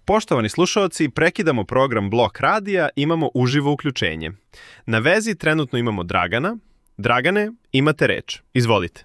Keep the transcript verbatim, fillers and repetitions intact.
Poštovani slušaoci, prekidamo program Blok radija, imamo uživo uključenje. Na vezi trenutno imamo Dragana. Dragane, imate reč. Izvolite.